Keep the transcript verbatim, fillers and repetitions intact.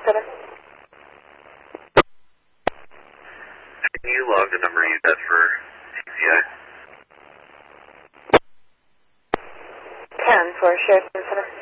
Center. Can you log the number you said for T C I? ten for Sheridan Center.